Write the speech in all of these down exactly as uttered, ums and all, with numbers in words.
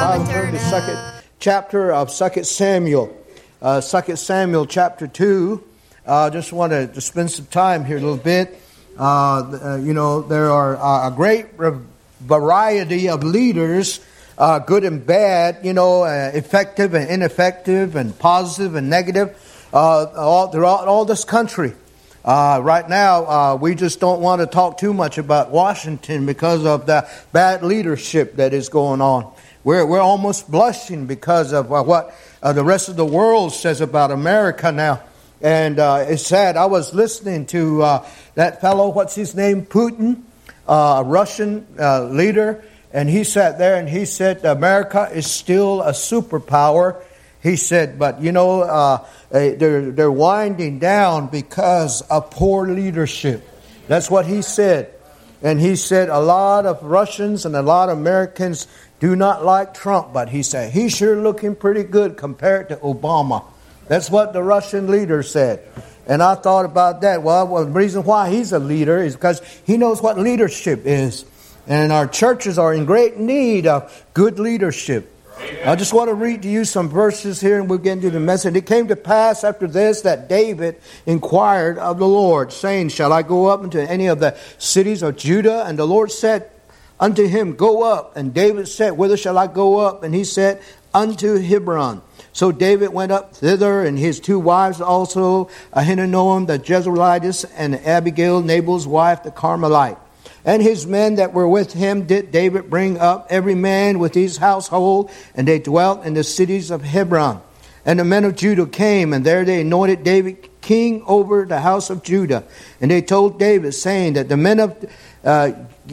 Bible, turn to second chapter of Second Samuel. Uh, Second Samuel chapter two. I uh, just want to, to spend some time here a little bit. Uh, uh, you know, there are uh, a great variety of leaders, uh, good and bad, you know, uh, effective and ineffective and positive and negative, uh, all throughout all this country. Uh, right now, uh, we just don't want to talk too much about Washington because of the bad leadership that is going on. We're we're almost blushing because of uh, what uh, the rest of the world says about America now. And uh, it's sad. I was listening to uh, that fellow, what's his name, Putin, uh, a Russian uh, leader, and he sat there and he said, America is still a superpower. He said, but you know, uh, they're they're winding down because of poor leadership. That's what he said. And he said a lot of Russians and a lot of Americans do not like Trump, but he said he's sure looking pretty good compared to Obama. That's what the Russian leader said. And I thought about that. Well, well, the reason why he's a leader is because he knows what leadership is. And our churches are in great need of good leadership. Amen. I just want to read to you some verses here and we'll get into the message. It came to pass after this that David inquired of the Lord, saying, shall I go up into any of the cities of Judah? And the Lord said unto him, go up. And David said, whither shall I go up? And he said, unto Hebron. So David went up thither, and his two wives also, Ahinoam the Jezreelitess, and Abigail, Nabal's wife, the Carmelite. And his men that were with him did David bring up, every man with his household, and they dwelt in the cities of Hebron. And the men of Judah came, and there they anointed David king over the house of Judah. And they told David, saying that the men of uh,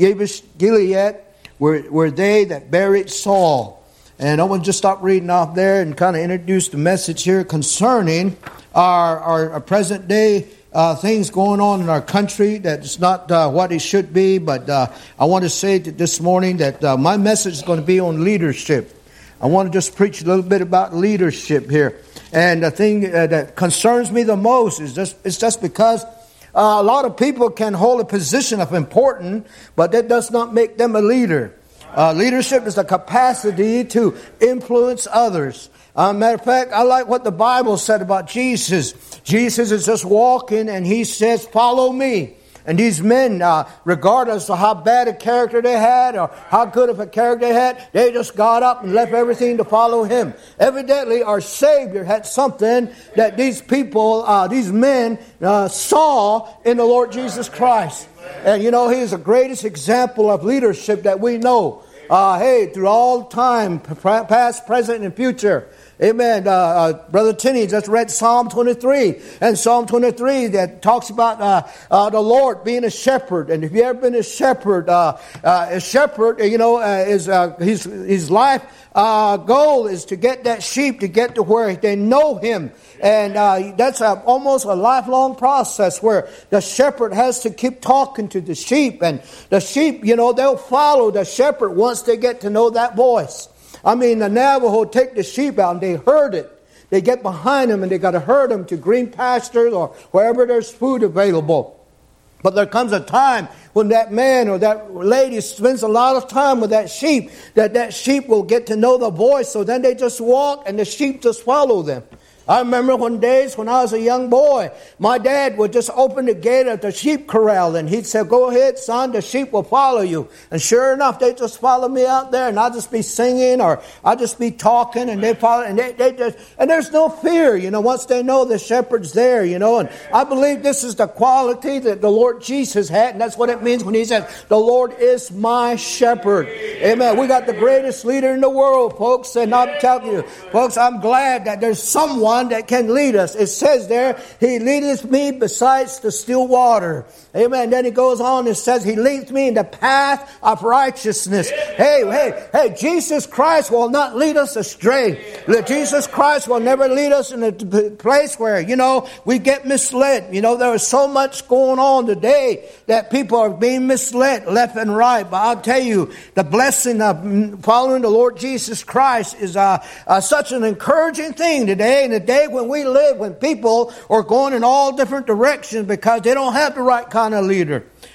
Gilead were, were they that buried Saul. And I want to just stop reading off there and kind of introduce the message here concerning our, our, our present day uh, things going on in our country. That it's not uh, what it should be, but uh, I want to say that this morning that uh, my message is going to be on leadership. I want to just preach a little bit about leadership here. And the thing uh, that concerns me the most is just it's just because uh, a lot of people can hold a position of importance, but that does not make them a leader. Uh, leadership is the capacity to influence others. Uh, matter of fact, I like what the Bible said about Jesus. Jesus is just walking and he says, follow me. And these men, uh, regardless of how bad a character they had or how good of a character they had, they just got up and left everything to follow him. Evidently, our Savior had something that these people, uh, these men uh, saw in the Lord Jesus Christ. And you know, he is the greatest example of leadership that we know. Uh, hey, through all time, past, present, and future. Amen. Uh, uh, Brother Tinney just read Psalm twenty-three. And Psalm twenty-three that talks about uh, uh, the Lord being a shepherd. And if you've ever been a shepherd, uh, uh, a shepherd, you know, uh, is uh, his, his life uh, goal is to get that sheep to get to where they know him. And uh, that's a, almost a lifelong process where the shepherd has to keep talking to the sheep. And the sheep, you know, they'll follow the shepherd once they get to know that voice. I mean, the Navajo take the sheep out and they herd it. They get behind them and they got to herd them to green pastures or wherever there's food available. But there comes a time when that man or that lady spends a lot of time with that sheep, that that sheep will get to know the voice. So then they just walk and the sheep just follow them. I remember one days when I was a young boy, my dad would just open the gate of the sheep corral and he'd say, go ahead, son, the sheep will follow you. And sure enough, they just follow me out there and I'd just be singing or I'd just be talking and they follow and they, they just, and there's no fear, you know, once they know the shepherd's there, you know, and I believe this is the quality that the Lord Jesus had. And that's what it means when he says, the Lord is my shepherd. Amen. We got the greatest leader in the world, folks. And I'm telling you, folks, I'm glad that there's someone that can lead us. It says there, he leadeth me besides the still water. Amen. Then he goes on and says, he leads me in the path of righteousness. Hey, hey, hey, Jesus Christ will not lead us astray. Jesus Christ will never lead us in a place where, you know, we get misled. You know, there is so much going on today that people are being misled left and right. But I'll tell you, the blessing of following the Lord Jesus Christ is uh, uh, such an encouraging thing today. And the day when we live, when people are going in all different directions because they don't have the right kind of leader.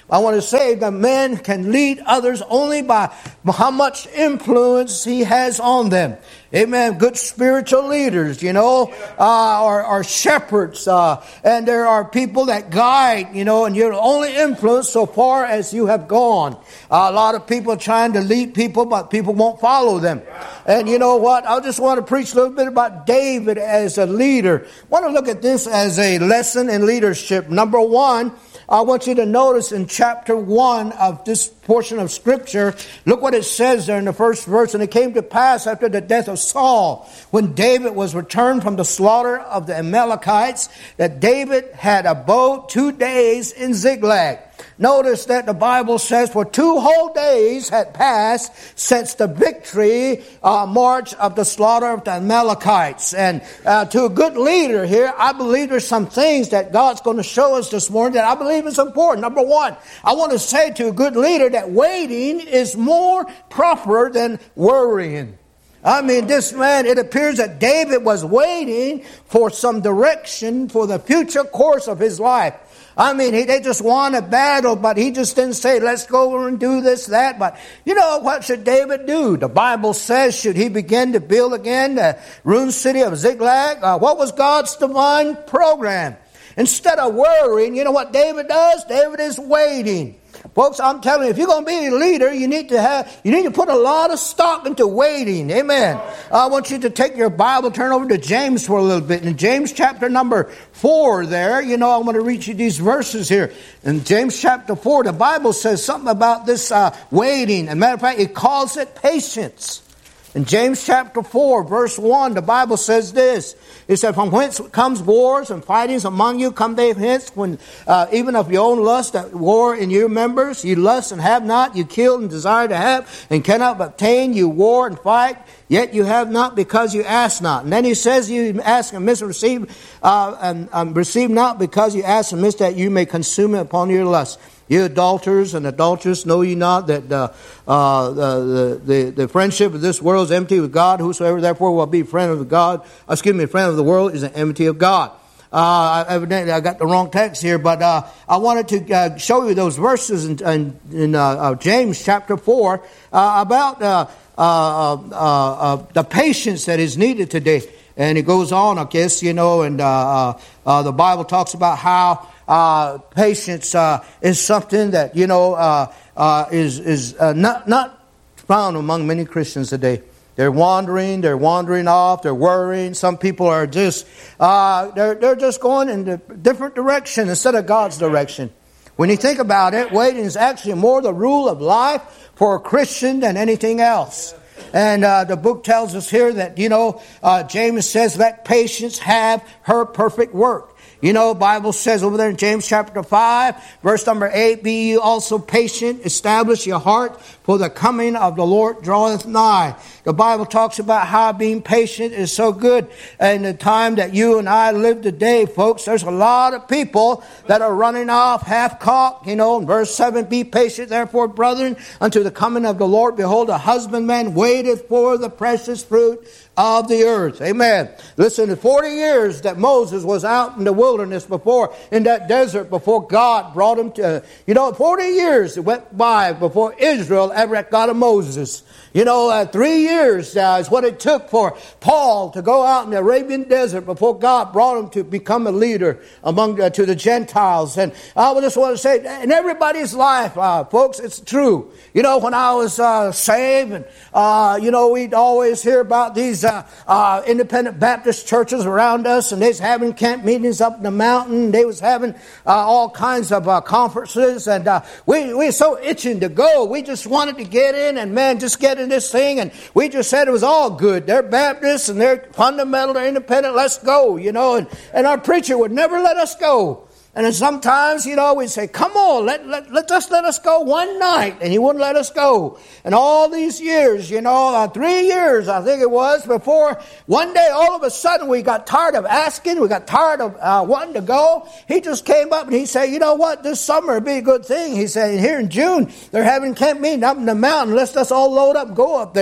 I want to say that man can lead others only by how much influence he has on them. Amen. Good spiritual leaders, you know, uh, are, are shepherds, uh, and there are people that guide, you know, and you're only influenced so far as you have gone. Uh, a lot of people are trying to lead people, but people won't follow them. And you know what? I just want to preach a little bit about David as a leader. I want to look at this as a lesson in leadership. Number one, I want you to notice in chapter one of this portion of Scripture, look what it says there in the first verse. And it came to pass after the death of Saul, when David was returned from the slaughter of the Amalekites, that David had abode two days in Ziklag. Notice that the Bible says for two whole days had passed since the victory uh, march of the slaughter of the Amalekites. And uh, to a good leader here, I believe there's some things that God's going to show us this morning that I believe is important. Number one, I want to say to a good leader that waiting is more proper than worrying. I mean, this man, it appears that David was waiting for some direction for the future course of his life. I mean, he, they just won a battle, but he just didn't say, let's go and do this, that. But, you know, what should David do? The Bible says, should he begin to build again the ruined city of Ziklag? Uh, what was God's divine program? Instead of worrying, you know what David does? David is waiting. Folks, I'm telling you, if you're going to be a leader, you need to have, you need to put a lot of stock into waiting. Amen. I want you to take your Bible, turn over to James for a little bit. In James chapter number four there, you know, I'm going to read you these verses here. In James chapter four, the Bible says something about this uh, waiting. As a matter of fact, it calls it patience. In James chapter four, verse one, the Bible says this. It said, from whence comes wars and fightings among you? Come they hence, when uh, even of your own lust that war in your members? You lust and have not, you kill and desire to have, and cannot obtain. You war and fight, yet you have not because you ask not. And then he says, you ask and miss, receive, uh, and um, receive not because you ask and miss, that you may consume it upon your lust. You adulterers and adulteress, know ye not that uh, uh, the, the the friendship of this world is enmity with God? Whosoever therefore will be a friend of God, excuse me, a friend of the world is an enmity of God. Uh, evidently, I got the wrong text here, but uh, I wanted to uh, show you those verses in, in, in uh, uh, James chapter four uh, about uh, uh, uh, uh, the patience that is needed today. And it goes on, I guess, you know, and uh, uh, the Bible talks about how Uh, patience uh, is something that, you know, uh, uh, is is uh, not not found among many Christians today. They're wandering, they're wandering off, they're worrying. Some people are just uh, they're they're just going in a different direction instead of God's direction. When you think about it, waiting is actually more the rule of life for a Christian than anything else. And uh, the book tells us here that, you know, uh, James says, let patience have her perfect work. You know, Bible says over there in James chapter five, verse number eight, be ye also patient, establish your heart, for the coming of the Lord draweth nigh. The Bible talks about how being patient is so good. In the time that you and I live today, folks, there's a lot of people that are running off half-cocked. You know, in verse seven, be patient, therefore, brethren, unto the coming of the Lord. Behold, a husbandman waiteth for the precious fruit of the earth. Amen. Listen, the forty years that Moses was out in the wilderness before, in that desert, before God brought him to, you know, forty years went by before Israel ever got a Moses. You know, uh, three years uh, is what it took for Paul to go out in the Arabian desert before God brought him to become a leader among uh, to the Gentiles. And I just want to say, in everybody's life, uh, folks, it's true. You know, when I was uh, saved, and uh, you know, we'd always hear about these uh, uh, independent Baptist churches around us, and they was having camp meetings up in the mountain. They was having uh, all kinds of uh, conferences, and uh, we we were so itching to go. We just wanted to get in, and man, just get in this thing, and we just said it was all good. They're Baptists and they're fundamental, they're independent, let's go, you know, and, and our preacher would never let us go. And then sometimes, you know, we'd say, come on, let, let, let just let us go one night, and he wouldn't let us go. And all these years, you know, uh, three years, I think it was, before one day, all of a sudden, we got tired of asking, we got tired of uh, wanting to go. He just came up and he said, you know what, this summer would be a good thing. He said, here in June, they're having camp meeting up in the mountain. Let's just all load up and go up there.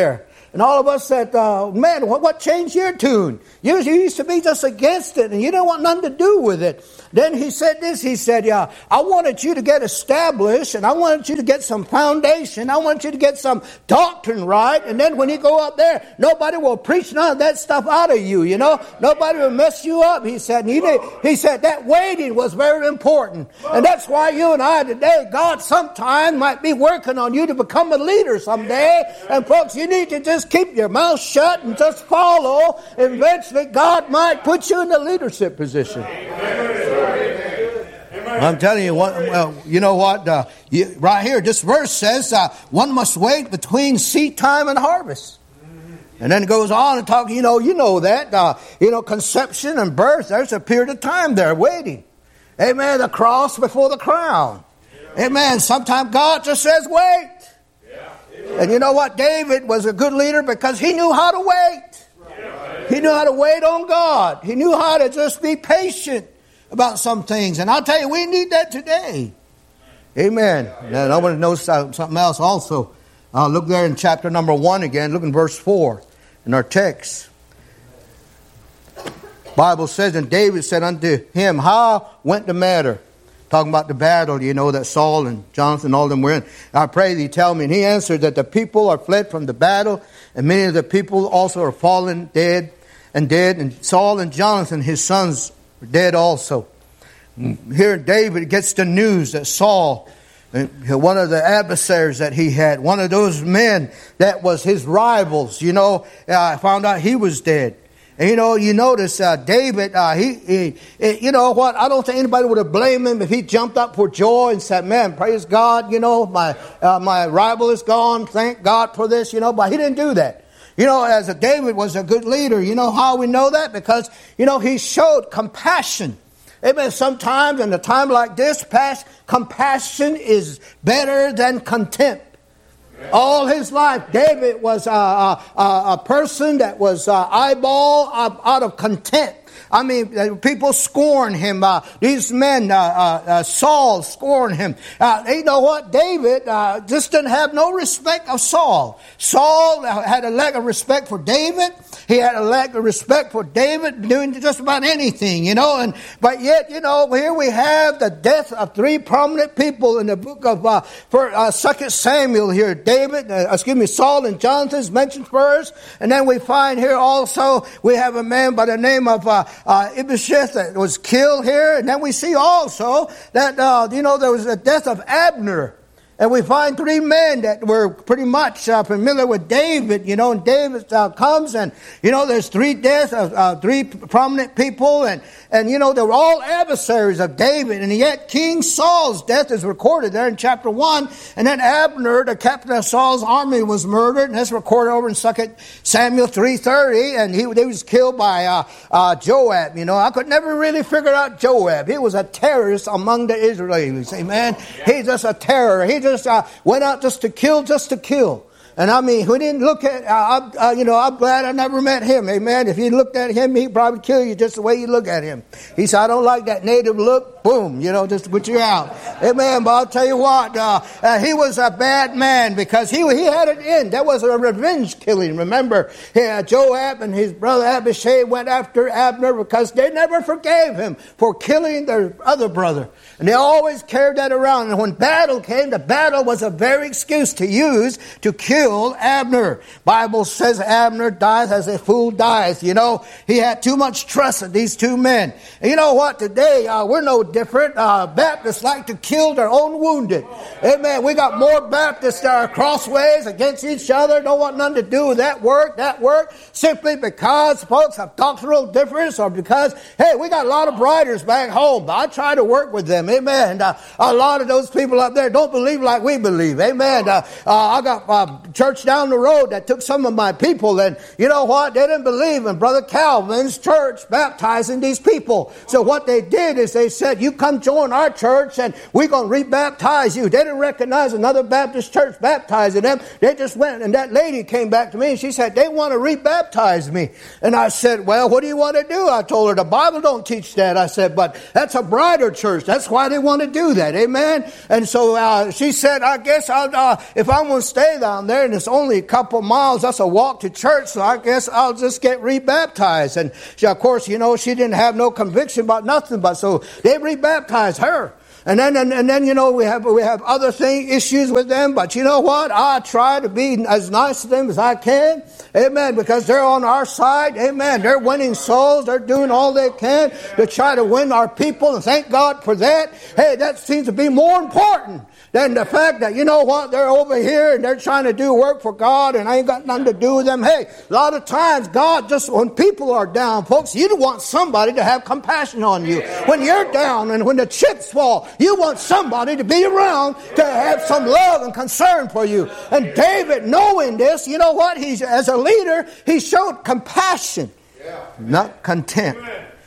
And all of us said, uh, man, what, what changed your tune? You, you used to be just against it, and you didn't want nothing to do with it. Then he said this, he said, yeah, I wanted you to get established, and I wanted you to get some foundation. I wanted you to get some doctrine right, and then when you go up there, nobody will preach none of that stuff out of you, you know. Nobody will mess you up, he said. And he, did, he said that waiting was very important. And that's why you and I today, God sometime might be working on you to become a leader someday. And folks, you need to just keep your mouth shut and just follow. Eventually, God might put you in a leadership position. I'm telling you, what, well, you know what? Uh, you, right here, this verse says uh, one must wait between seed time and harvest. And then it goes on and talk, you know, you know that, uh, you know, conception and birth, there's a period of time there waiting. Amen. The cross before the crown. Amen. Sometimes God just says, wait. And you know what? David was a good leader because he knew how to wait. He knew how to wait on God. He knew how to just be patient about some things. And I'll tell you, we need that today. Amen. And I want to know something else also. Uh, look there in chapter number one again. Look in verse four in our text. Bible says, and David said unto him, how went the matter? Talking about the battle, you know, that Saul and Jonathan and all them were in. I pray thee tell me. And he answered that the people are fled from the battle, and many of the people also are fallen dead and dead. And Saul and Jonathan, his sons, are dead also. Here David gets the news that Saul, one of the adversaries that he had, one of those men that was his rivals, you know, uh, found out he was dead. And, you know, you notice uh, David, uh, he, he, he, you know what, I don't think anybody would have blamed him if he jumped up for joy and said, man, praise God, you know, my uh, my rival is gone, thank God for this, you know, but he didn't do that. You know, as a David was a good leader, you know how we know that? Because, you know, he showed compassion. Amen. Sometimes in a time like this, past compassion is better than contempt. All his life, David was a, a, a person that was uh, eyeball out of contempt. I mean, people scorn him. Uh, these men, uh, uh, uh, Saul scorned him. Uh, you know what? David uh, just didn't have no respect of Saul. Saul had a lack of respect for David. He had a lack of respect for David doing just about anything, you know. And but yet, you know, here we have the death of three prominent people in the book of uh, for uh, Second Samuel. Here, David, uh, excuse me, Saul and Jonathan is mentioned first, and then we find here also we have a man by the name of uh, uh, Ishbosheth that was killed here, and then we see also that uh, you know there was the death of Abner. And we find three men that were pretty much uh, familiar with David, you know, and David uh, comes and, you know, there's three deaths of uh, three prominent people and, and, you know, they were all adversaries of David. And yet King Saul's death is recorded there in chapter one. And then Abner, the captain of Saul's army, was murdered. And that's recorded over in Second Samuel three thirty. And he, he was killed by uh, uh, Joab. You know, I could never really figure out Joab. He was a terrorist among the Israelis. Amen. He's just a terror. He just uh, went out just to kill, just to kill. And I mean, we didn't look at, uh, uh, you know, I'm glad I never met him. Amen. If you looked at him, he'd probably kill you just the way you look at him. He said, I don't like that native look. Boom, you know, just to put you out. Amen. But I'll tell you what, uh, uh, he was a bad man because he he had it in. That was a revenge killing. Remember, yeah, Joab and his brother Abishai went after Abner because they never forgave him for killing their other brother. And they always carried that around. And when battle came, the battle was a very excuse to use to kill Abner. Bible says Abner dies as a fool dies. You know, he had too much trust in these two men. And you know what? Today, uh, we're no different. Uh, Baptists like to kill their own wounded. Amen. We got more Baptists that are crossways against each other. Don't want nothing to do with that work, that work, simply because folks have doctrinal difference or because, hey, we got a lot of writers back home. But I try to work with them. Amen. Uh, a lot of those people up there don't believe like we believe. Amen. Uh, uh, I got a uh, church down the road that took some of my people, and you know what? They didn't believe in Brother Calvin's church baptizing these people. So what they did is they said, you come join our church and we're going to re-baptize you. They didn't recognize another Baptist church baptizing them. They just went, and that lady came back to me and she said, they want to re-baptize me. And I said, well, what do you want to do? I told her, the Bible don't teach that. I said, but that's a brighter church. That's why they want to do that. Amen. And so uh, she said, I guess I'll, uh, if I'm going to stay down there, there, and it's only a couple miles. That's a walk to church, so I guess I'll just get rebaptized. And she, of course, you know, she didn't have no conviction about nothing, but so they rebaptized her. And then, and, and then, you know, we have we have other thing issues with them. But you know what? I try to be as nice to them as I can. Amen. Because they're on our side. Amen. They're winning souls. They're doing all they can to try to win our people. And thank God for that. Hey, that seems to be more important than the fact that, you know what, they're over here and they're trying to do work for God and I ain't got nothing to do with them. Hey, a lot of times God just, when people are down, folks, you want somebody to have compassion on you. When you're down and when the chips fall, you want somebody to be around to have some love and concern for you. And David, knowing this, you know what, he's as a leader, he showed compassion, not contempt.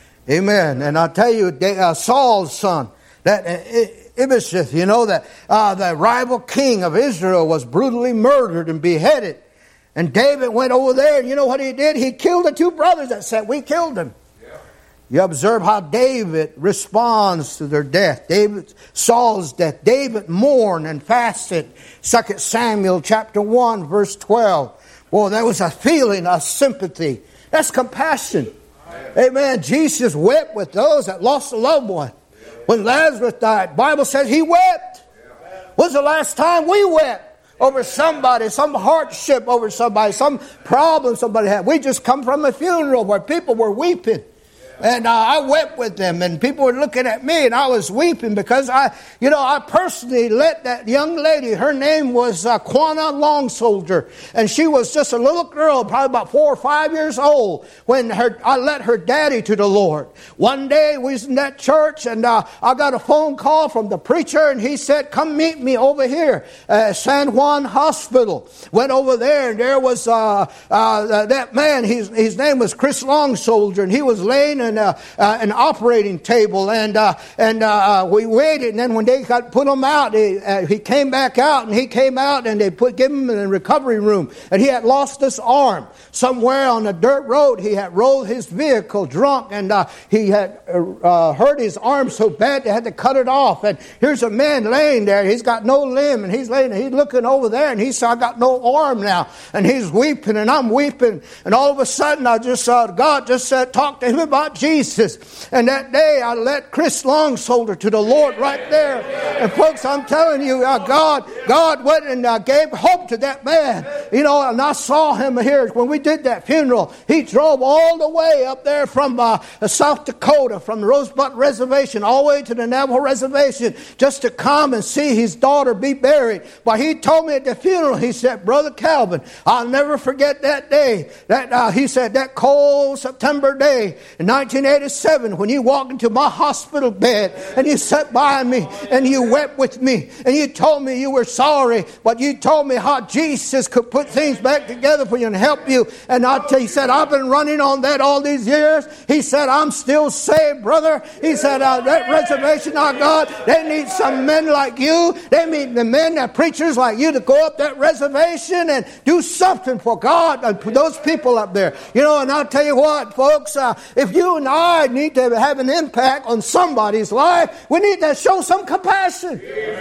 Amen. And I'll tell you, uh, Saul's son, that uh, Ishbosheth, you know, that uh, the rival king of Israel was brutally murdered and beheaded. And David went over there, and you know what he did? He killed the two brothers that said, we killed them. Yeah. You observe how David responds to their death. David, Saul's death. David mourned and fasted. Second Samuel chapter one, verse twelve. Well, there was a feeling of sympathy. That's compassion. Amen. Amen. Jesus wept with those that lost a loved one. When Lazarus died, the Bible says he wept. When's the last time we wept over somebody, some hardship over somebody, some problem somebody had? We just come from a funeral where people were weeping. And uh, I wept with them, and people were looking at me, and I was weeping because I, you know, I personally let that young lady, her name was uh, Quanah Long Soldier, and she was just a little girl, probably about four or five years old, when her I led her daddy to the Lord. One day we was in that church, and uh, I got a phone call from the preacher, and he said, come meet me over here at San Juan Hospital. Went over there, and there was uh, uh, that man, his, his name was Chris Long Soldier, and he was laying in Uh, uh, an operating table, and uh, and uh, we waited. And then when they got put him out, he, uh, he came back out, and he came out, and they put give him in the recovery room. And he had lost his arm somewhere on a dirt road. He had rolled his vehicle drunk, and uh, he had uh, hurt his arm so bad they had to cut it off. And here's a man laying there. He's got no limb, and he's laying there. He's looking over there, and he said, "I got no arm now." And he's weeping, and I'm weeping. And all of a sudden, I just saw uh, God just said, "Talk to him about Jesus." And that day I led Chris Long Soldier to the Lord right there. And folks, I'm telling you, uh, God God went and uh, gave hope to that man. You know, and I saw him here when we did that funeral. He drove all the way up there from uh, South Dakota, from the Rosebud Reservation, all the way to the Navajo Reservation, just to come and see his daughter be buried. But he told me at the funeral, he said, "Brother Calvin, I'll never forget that day." That uh, he said, that cold September day in nineteen eighty-seven, when you walked into my hospital bed and you sat by me and you wept with me and you told me you were sorry, but you told me how Jesus could put things back together for you and help you. And I tell you, he said, I've been running on that all these years. He said, I'm still saved, brother. He said, uh, that reservation I got, they need some men like you. They need the men, the preachers like you to go up that reservation and do something for God and for those people up there. You know, and I'll tell you what, folks, uh, if you and I need to have an impact on somebody's life, we need to show some compassion.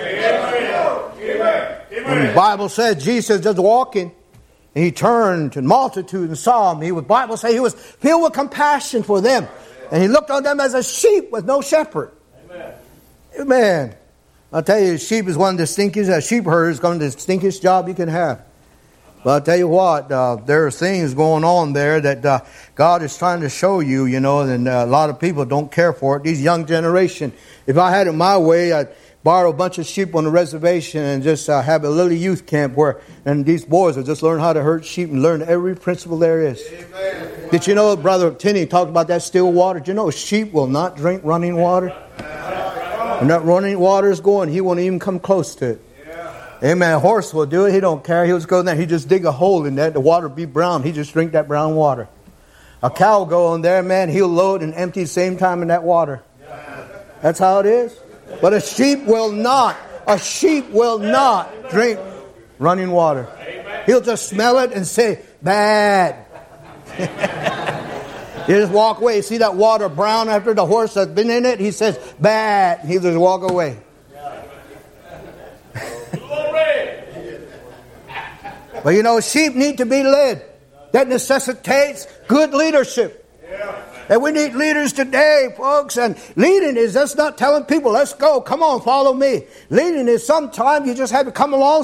Amen. Amen. When the Bible says Jesus was walking, and he turned to the multitude and saw them. He was, Bible says he was filled with compassion for them. And he looked on them as a sheep with no shepherd. Amen. Amen. I'll tell you, sheep is one of the stinkiest, a sheep herder is one of the stinkiest job you can have. But I'll tell you what, uh, there are things going on there that uh, God is trying to show you, you know, and uh, a lot of people don't care for it. These young generation, if I had it my way, I'd borrow a bunch of sheep on the reservation and just uh, have a little youth camp where, and these boys will just learn how to herd sheep and learn every principle there is. Amen. Did you know, Brother Tenney talked about that still water? Did you know sheep will not drink running water? When that running water is going, he won't even come close to it. Amen. A horse will do it. He don't care. He'll just go in there. He just dig a hole in that. The water be brown. He just drink that brown water. A cow will go in there, man. He'll load and empty the same time in that water. That's how it is. But a sheep will not. A sheep will not drink running water. He'll just smell it and say, bad. He just walk away. You see that water brown after the horse has been in it? He says, bad. He'll just walk away. But you know, sheep need to be led. That necessitates good leadership. And we need leaders today, folks. And leading is just not telling people, let's go, come on, follow me. Leading is sometimes you just have to come along